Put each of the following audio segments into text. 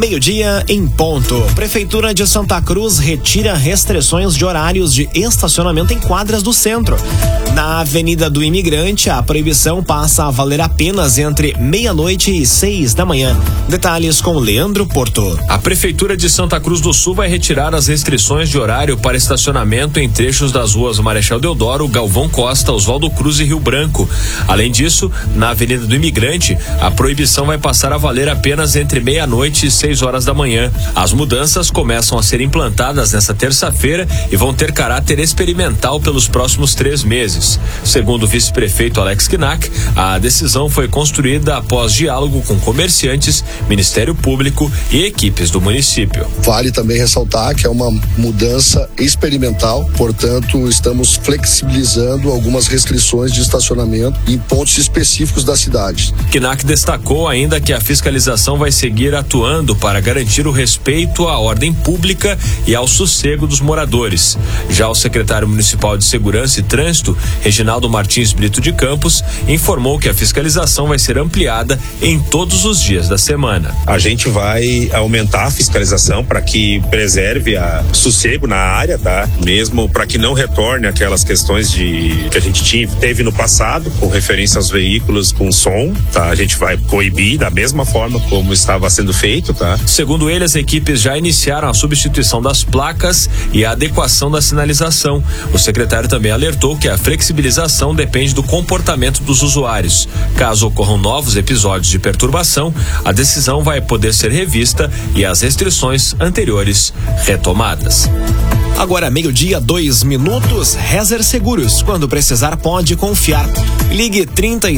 Meio-dia em ponto. Prefeitura de Santa Cruz retira restrições de horários de estacionamento em quadras do centro. Na Avenida do Imigrante, a proibição passa a valer apenas entre meia-noite e 6 da manhã. Detalhes com Leandro Porto. A Prefeitura de Santa Cruz do Sul vai retirar as restrições de horário para estacionamento em trechos das ruas Marechal Deodoro, Galvão Costa, Oswaldo Cruz e Rio Branco. Além disso, na Avenida do Imigrante, a proibição vai passar a valer apenas entre meia-noite e 6 horas da manhã. As mudanças começam a ser implantadas nesta terça-feira e vão ter caráter experimental pelos próximos 3 meses. Segundo o vice-prefeito Alex Knack, a decisão foi construída após diálogo com comerciantes, Ministério Público e equipes do município. Vale também ressaltar que é uma mudança experimental, portanto, estamos flexibilizando algumas restrições de estacionamento em pontos específicos da cidade. Knack destacou ainda que a fiscalização vai seguir atuando para garantir o respeito à ordem pública e ao sossego dos moradores. Já o secretário municipal de Segurança e Trânsito, Reginaldo Martins Brito de Campos, informou que a fiscalização vai ser ampliada em todos os dias da semana. A gente vai aumentar a fiscalização para que preserve a sossego na área, tá? Mesmo para que não retorne aquelas questões que a gente teve no passado, com referência aos veículos com som, tá? A gente vai coibir da mesma forma como estava sendo feito, tá? Segundo ele, as equipes já iniciaram a substituição das placas e a adequação da sinalização. O secretário também alertou que a flexibilização depende do comportamento dos usuários. Caso ocorram novos episódios de perturbação, a decisão vai poder ser revista e as restrições anteriores retomadas. Agora, meio-dia, 2 minutos. Rezer Seguros. Quando precisar, pode confiar. Ligue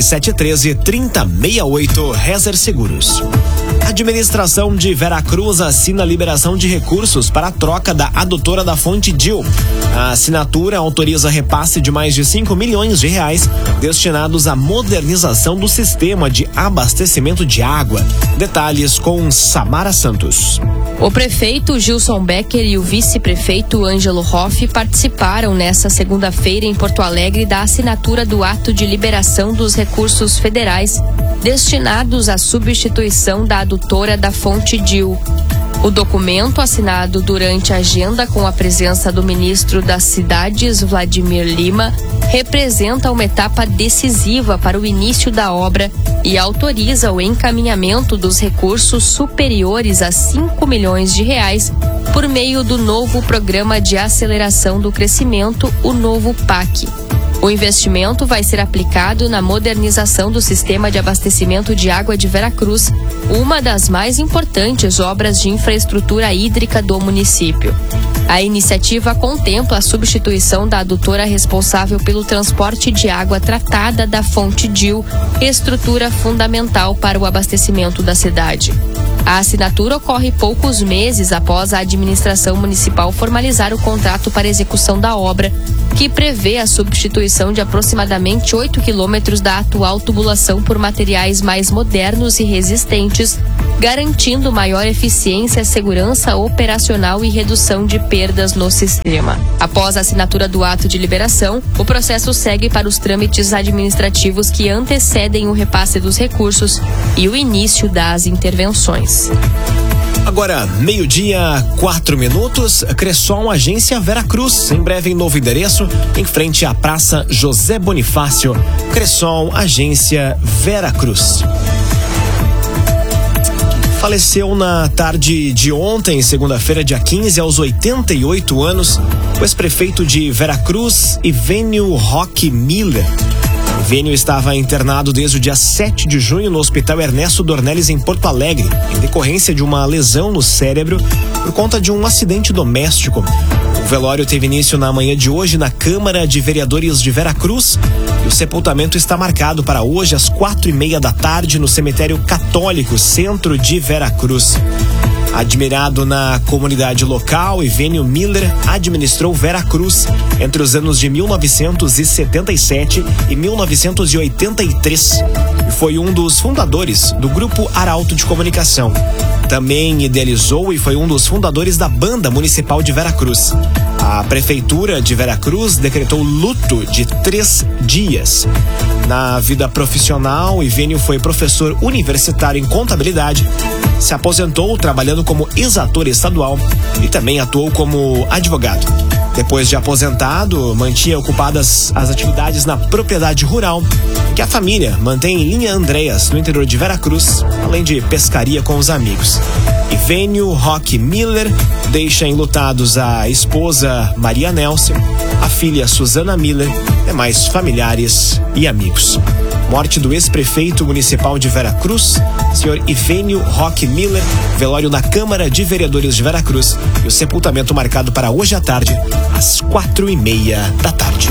3713-3068. Rezer Seguros. A administração de Veracruz assina a liberação de recursos para a troca da adutora da Fonte DIL. A assinatura autoriza repasse de mais de 5 milhões de reais destinados à modernização do sistema de abastecimento de água. Detalhes com Samara Santos. O prefeito Gilson Becker e o vice-prefeito Ângelo Hoff participaram nesta segunda-feira em Porto Alegre da assinatura do ato de liberação dos recursos federais destinados à substituição da adutora da Fonte DIL. O documento, assinado durante a agenda com a presença do ministro das Cidades, Vladimir Lima, representa uma etapa decisiva para o início da obra e autoriza o encaminhamento dos recursos superiores a 5 milhões de reais por meio do novo Programa de Aceleração do Crescimento, o novo PAC. O investimento vai ser aplicado na modernização do sistema de abastecimento de água de Veracruz, uma das mais importantes obras de infraestrutura hídrica do município. A iniciativa contempla a substituição da adutora responsável pelo transporte de água tratada da Fonte DIL, estrutura fundamental para o abastecimento da cidade. A assinatura ocorre poucos meses após a administração municipal formalizar o contrato para execução da obra, que prevê a substituição de aproximadamente 8 quilômetros da atual tubulação por materiais mais modernos e resistentes, garantindo maior eficiência, segurança operacional e redução de perdas no sistema. Após a assinatura do ato de liberação, o processo segue para os trâmites administrativos que antecedem o repasse dos recursos e o início das intervenções. Agora, meio-dia, 4 minutos. Cressol, agência Veracruz. Em breve, em novo endereço, em frente à Praça José Bonifácio. Cressol, agência Veracruz. Faleceu na tarde de ontem, segunda-feira, dia 15, aos 88 anos, o ex-prefeito de Veracruz, Ivênio Roque Miller. Ivênio estava internado desde o dia 7 de junho no Hospital Ernesto Dornelles, em Porto Alegre, em decorrência de uma lesão no cérebro por conta de um acidente doméstico. O velório teve início na manhã de hoje na Câmara de Vereadores de Veracruz e o sepultamento está marcado para hoje às 4:30 da tarde no Cemitério Católico, centro de Veracruz. Admirado na comunidade local, Ivênio Miller administrou Veracruz entre os anos de 1977 e 1983 e foi um dos fundadores do Grupo Arauto de Comunicação. Também idealizou e foi um dos fundadores da Banda Municipal de Veracruz. A Prefeitura de Veracruz decretou luto de 3 dias. Na vida profissional, Ivênio foi professor universitário em contabilidade, se aposentou trabalhando como ex-ator estadual e também atuou como advogado. Depois de aposentado, mantinha ocupadas as atividades na propriedade rural, que a família mantém em Linha Andréas, no interior de Veracruz, além de pescaria com os amigos. Ivênio Roque Miller deixa enlutados a esposa Maria Nelson, a filha Susana Miller, demais familiares e amigos. Morte do ex-prefeito municipal de Veracruz, senhor Ivênio Roque Miller, velório na Câmara de Vereadores de Veracruz e o sepultamento marcado para hoje à tarde, às 4:30 da tarde.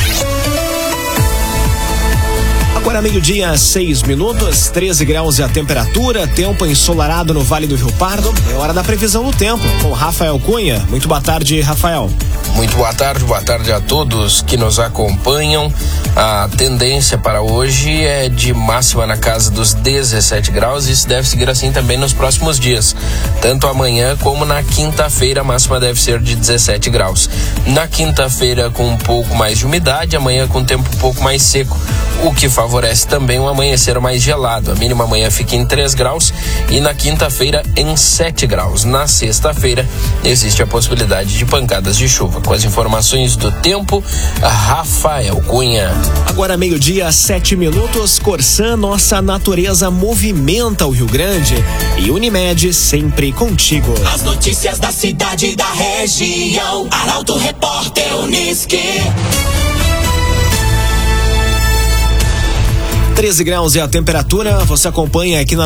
Agora 12:06, 13 graus é a temperatura, tempo ensolarado no Vale do Rio Pardo. É hora da previsão do tempo com Rafael Cunha. Muito boa tarde, Rafael. Muito boa tarde a todos que nos acompanham. A tendência para hoje é de máxima na casa dos 17 graus e isso deve seguir assim também nos próximos dias. Tanto amanhã como na quinta-feira a máxima deve ser de 17 graus. Na quinta-feira com um pouco mais de umidade, amanhã com tempo um pouco mais seco, o que favorece também um amanhecer mais gelado. A mínima amanhã fica em 3 graus e na quinta-feira em 7 graus. Na sexta-feira existe a possibilidade de pancadas de chuva. Com as informações do tempo, Rafael Cunha. Agora 12:07, Corsã, nossa natureza movimenta o Rio Grande e Unimed sempre contigo. As notícias da cidade e da região, Arauto Repórter Unisque. 13 graus é a temperatura, você acompanha aqui na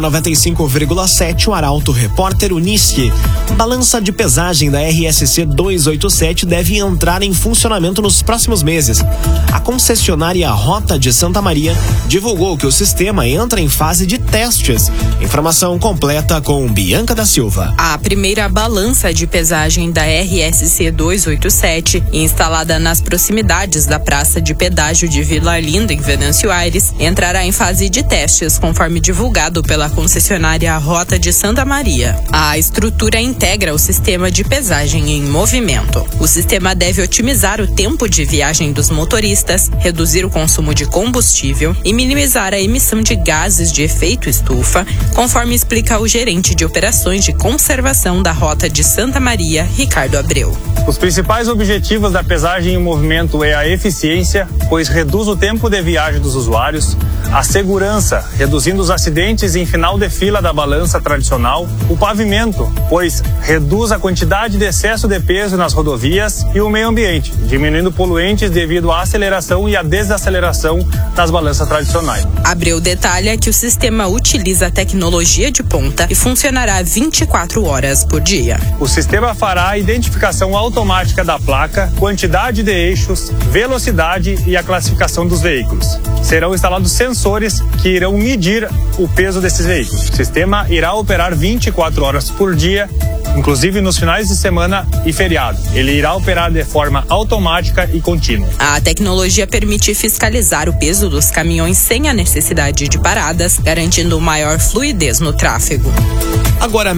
95,7 o Arauto Repórter Unisque. Balança de pesagem da RSC 287 deve entrar em funcionamento nos próximos meses. A concessionária Rota de Santa Maria divulgou que o sistema entra em fase de testes. Informação completa com Bianca da Silva. A primeira balança de pesagem da RSC 287, instalada nas proximidades da Praça de Pedágio de Vila Arlindo, em Venâncio Aires, entrará em fase de testes, conforme divulgado pela concessionária Rota de Santa Maria. A estrutura integra o sistema de pesagem em movimento. O sistema deve otimizar o tempo de viagem dos motoristas, reduzir o consumo de combustível e minimizar a emissão de gases de efeito estufa, conforme explica o gerente de operações de conservação da Rota de Santa Maria, Ricardo Abreu. Os principais objetivos da pesagem em movimento é a eficiência, pois reduz o tempo de viagem dos usuários, a segurança, reduzindo os acidentes em final de fila da balança tradicional, o pavimento, pois reduz a quantidade de excesso de peso nas rodovias, e o meio ambiente, diminuindo poluentes devido à aceleração e à desaceleração das balanças tradicionais. Abreu detalha que o sistema utiliza tecnologia de ponta e funcionará 24 horas por dia. O sistema fará a identificação automática da placa, quantidade de eixos, velocidade e a classificação dos veículos. Serão instalados sensores que irão medir o peso desses veículos. O sistema irá operar 24 horas por dia, inclusive nos finais de semana e feriado. Ele irá operar de forma automática e contínua. A tecnologia permite fiscalizar o peso dos caminhões sem a necessidade de paradas, garantindo maior fluidez no tráfego. Agora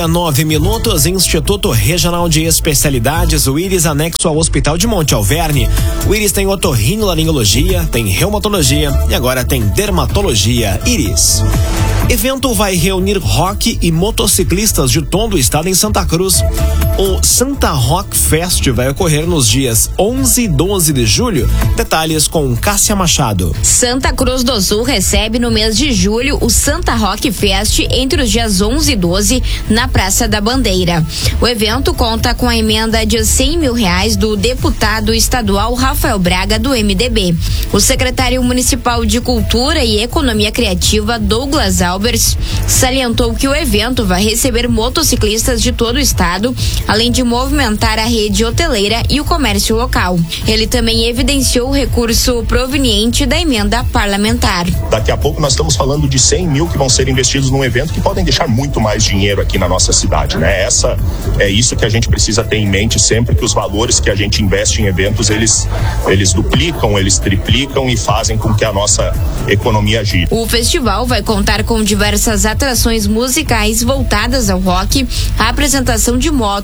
12:09, Instituto Regional de Especialidades, o IRIS, anexo ao Hospital de Monte Alverne. O IRIS tem otorrinolaringologia, tem reumatologia e agora tem dermatologia. IRIS. Evento vai reunir rock e motociclistas de todo o estado em Santa Cruz. O Santa Rock Fest vai ocorrer nos dias 11 e 12 de julho. Detalhes com Cássia Machado. Santa Cruz do Sul recebe no mês de julho o Santa Rock Fest entre os dias 11 e 12 na Praça da Bandeira. O evento conta com a emenda de R$100 mil do deputado estadual Rafael Braga, do MDB. O secretário municipal de Cultura e Economia Criativa, Douglas Albers, salientou que o evento vai receber motociclistas de todo o estado, além de movimentar a rede hoteleira e o comércio local. Ele também evidenciou o recurso proveniente da emenda parlamentar. Daqui a pouco nós estamos falando de 100 mil que vão ser investidos num evento que podem deixar muito mais dinheiro aqui na nossa cidade, né? É isso que a gente precisa ter em mente sempre, que os valores que a gente investe em eventos, eles duplicam, eles triplicam e fazem com que a nossa economia gire. O festival vai contar com diversas atrações musicais voltadas ao rock, a apresentação de motos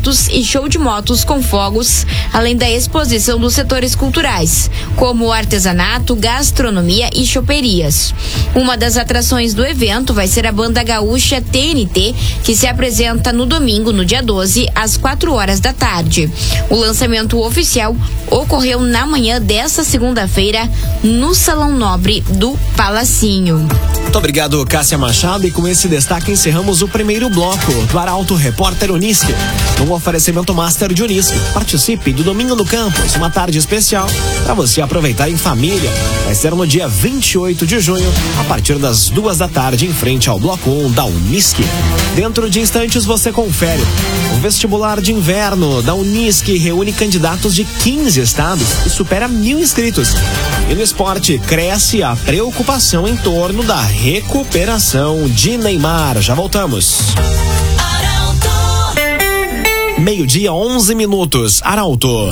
eventos e show de motos com fogos, além da exposição dos setores culturais, como artesanato, gastronomia e choperias. Uma das atrações do evento vai ser a banda gaúcha TNT, que se apresenta no domingo, no dia 12, às 4 horas da tarde. O lançamento oficial ocorreu na manhã desta segunda-feira no Salão Nobre do Palacinho. Muito obrigado, Cássia Machado, e com esse destaque encerramos o primeiro bloco do Arauto Repórter Unisque, um oferecimento Master de Unisque. Participe do Domingo no Campus, uma tarde especial para você aproveitar em família. Vai ser no dia 28 de junho, a partir das 2 da tarde, em frente ao Bloco 1 da Unisque. Dentro de instantes você confere. O vestibular de inverno da Unisque reúne candidatos de 15 estados e supera 1.000 inscritos. E no esporte, cresce a preocupação em torno da recuperação de Neymar. Já voltamos. Meio-dia, 11 minutos. Arauto.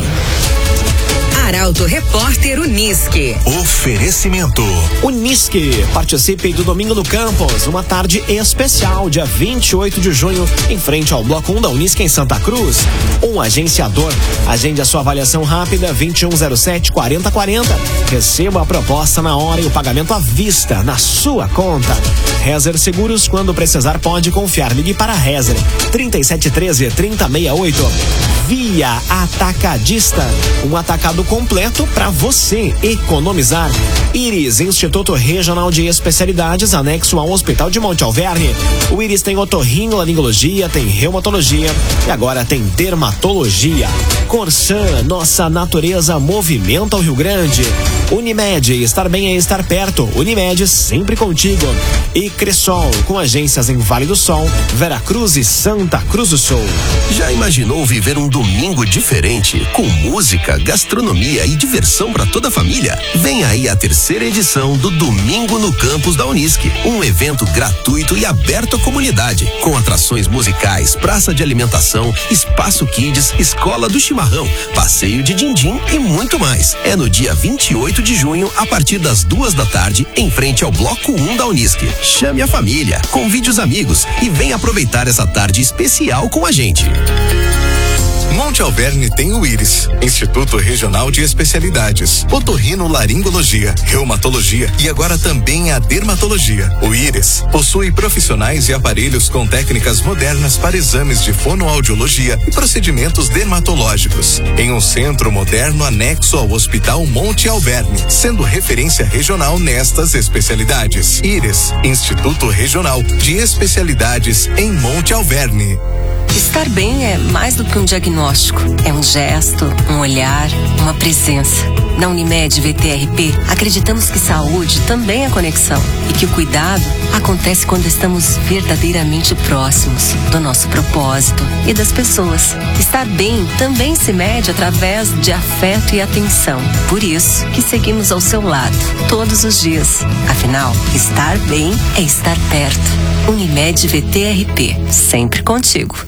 Arauto Repórter Unisque. Oferecimento. Unisque. Participe do Domingo no Campus, uma tarde especial, dia 28 de junho, em frente ao Bloco 1 da Unisque, em Santa Cruz. Um agenciador. Agende a sua avaliação rápida, 2107-4040. Receba a proposta na hora e o pagamento à vista, na sua conta. Rezer Seguros, quando precisar, pode confiar. Ligue para a Rezer, 3713-3068. Via Atacadista, um atacado completo para você economizar. Íris, Instituto Regional de Especialidades, anexo ao Hospital de Monte Alverne. O Íris tem otorrinolaringologia, tem reumatologia e agora tem dermatologia. Corsã, nossa natureza movimenta o Rio Grande. Unimed, estar bem é estar perto. Unimed, sempre contigo. E Cressol, com agências em Vale do Sol, Veracruz e Santa Cruz do Sul. Já imaginou viver um domingo diferente, com música, gastronomia e diversão para toda a família? Vem aí a terceira edição do Domingo no Campus da Unisque, um evento gratuito e aberto à comunidade, com atrações musicais, praça de alimentação, espaço kids, escola do chimarrão, passeio de din-din e muito mais. É no dia 28 de junho, a partir das 2 da tarde, em frente ao Bloco 1 da Unisque. Chame a família, convide os amigos e venha aproveitar essa tarde especial com a gente. Monte Alverne tem o Íris, Instituto Regional de Especialidades, otorrinolaringologia, reumatologia e agora também a dermatologia. O Íris possui profissionais e aparelhos com técnicas modernas para exames de fonoaudiologia e procedimentos dermatológicos, em um centro moderno anexo ao Hospital Monte Alverne, sendo referência regional nestas especialidades. Íris, Instituto Regional de Especialidades em Monte Alverne. Estar bem é mais do que um diagnóstico. É um gesto, um olhar, uma presença. Na Unimed VTRP, acreditamos que saúde também é conexão e que o cuidado acontece quando estamos verdadeiramente próximos do nosso propósito e das pessoas. Estar bem também se mede através de afeto e atenção. Por isso que seguimos ao seu lado todos os dias. Afinal, estar bem é estar perto. Unimed VTRP, sempre contigo.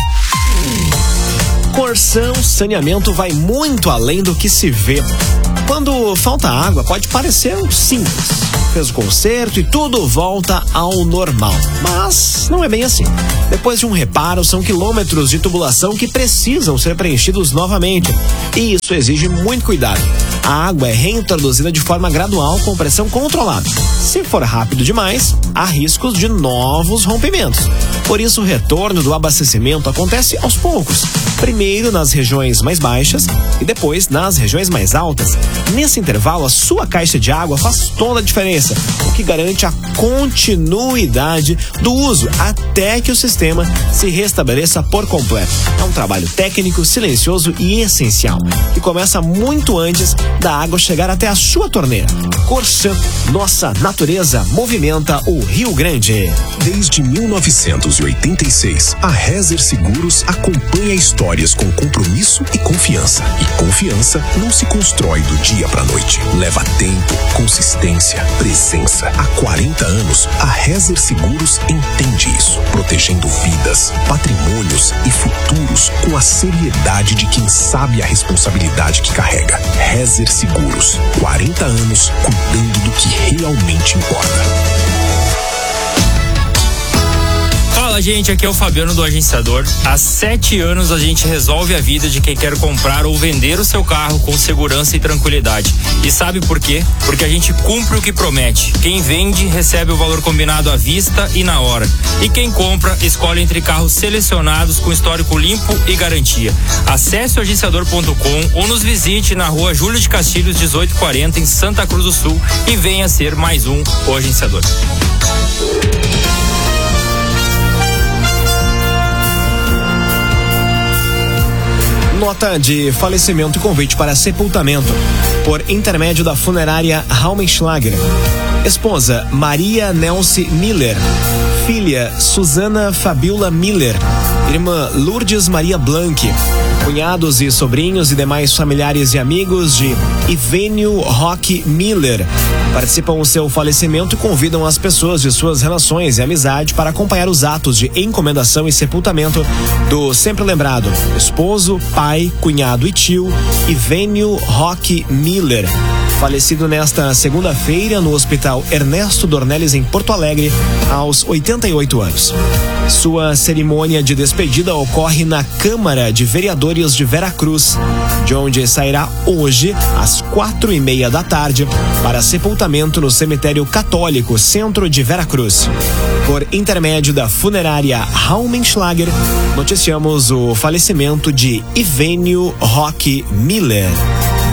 Corsã, saneamento vai muito além do que se vê. Quando falta água, pode parecer simples. Fez o conserto e tudo volta ao normal. Mas não é bem assim. Depois de um reparo, são quilômetros de tubulação que precisam ser preenchidos novamente. E isso exige muito cuidado. A água é reintroduzida de forma gradual com pressão controlada. Se for rápido demais, há riscos de novos rompimentos. Por isso, o retorno do abastecimento acontece aos poucos. Primeiro nas regiões mais baixas e depois nas regiões mais altas. Nesse intervalo, a sua caixa de água faz toda a diferença, o que garante a continuidade do uso até que o sistema se restabeleça por completo. É um trabalho técnico, silencioso e essencial, que começa muito antes da água chegar até a sua torneira. Corsã, nossa natureza movimenta o Rio Grande. Desde 1986, a Rezer Seguros acompanha histórias com compromisso e confiança. E confiança não se constrói do dia pra noite. Leva tempo, consistência, presença. Há 40 anos, a Rezer Seguros entende isso, protegendo vidas, patrimônios e futuros com a seriedade de quem sabe a responsabilidade que carrega. Rezer Seguros, 40 anos cuidando do que realmente importa. Fala, gente, aqui é o Fabiano do Agenciador. Há 7 anos a gente resolve a vida de quem quer comprar ou vender o seu carro com segurança e tranquilidade. E sabe por quê? Porque a gente cumpre o que promete. Quem vende recebe o valor combinado à vista e na hora. E quem compra escolhe entre carros selecionados com histórico limpo e garantia. Acesse o agenciador.com ou nos visite na rua Júlio de Castilhos 1840 em Santa Cruz do Sul e venha ser mais um O Agenciador. Nota de falecimento e convite para sepultamento por intermédio da funerária Raumenschlager. Esposa Maria Nelce Miller. Filha Susana Fabiola Miller. Irmã Lourdes Maria Blanc. Cunhados e sobrinhos e demais familiares e amigos de Ivênio Roque Miller participam do seu falecimento e convidam as pessoas de suas relações e amizade para acompanhar os atos de encomendação e sepultamento do sempre lembrado esposo, pai, cunhado e tio Ivênio Roque Miller, falecido nesta segunda-feira no Hospital Ernesto Dornelles em Porto Alegre, aos 88 anos. Sua cerimônia de despedida ocorre na Câmara de Vereadores de Veracruz, de onde sairá hoje, às 4:30 da tarde, para sepultamento no Cemitério Católico Centro de Veracruz. Por intermédio da funerária Raumenschlager, noticiamos o falecimento de Ivênio Roque Miller.